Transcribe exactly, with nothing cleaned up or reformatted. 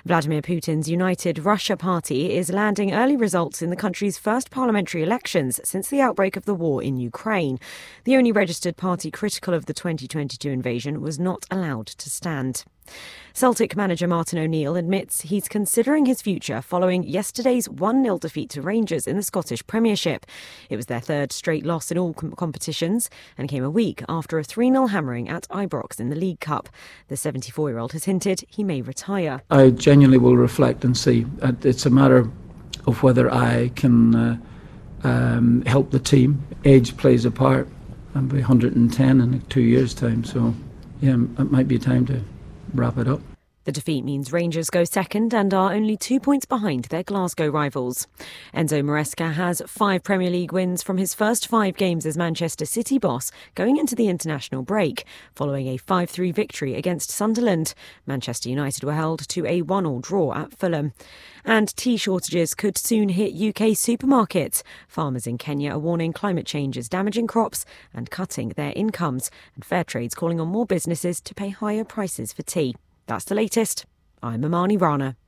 Vladimir Putin's United Russia Party is landing early results in the country's first parliamentary elections since the outbreak of the war in Ukraine. The only registered party critical of the twenty twenty-two invasion was not allowed to stand. Celtic manager Martin O'Neill admits he's considering his future following yesterday's one nil defeat to Rangers in the Scottish Premiership. It was their third straight loss in all com- competitions and came a week after a three nil hammering at Ibrox in the League Cup. The seventy-four-year-old has hinted he may retire. I genuinely will reflect and see. It's a matter of whether I can uh, um, help the team. Age plays a part. I'll be one hundred ten in two years' time, so yeah, it might be time to wrap it up. The defeat means Rangers go second and are only two points behind their Glasgow rivals. Enzo Maresca has five Premier League wins from his first five games as Manchester City boss going into the international break, following a five three victory against Sunderland. Manchester United were held to a one all draw at Fulham. And tea shortages could soon hit U K supermarkets. Farmers in Kenya are warning climate change is damaging crops and cutting their incomes. And Fairtrade's calling on more businesses to pay higher prices for tea. That's the latest. I'm Amani Rana.